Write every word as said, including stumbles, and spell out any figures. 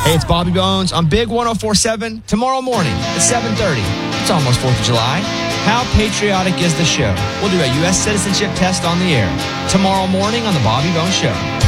Hey, it's Bobby Bones on Big one oh four point seven tomorrow morning at seven thirty. It's almost fourth of July. How patriotic is the show? We'll do a U S citizenship test on the air tomorrow morning on The Bobby Bones Show.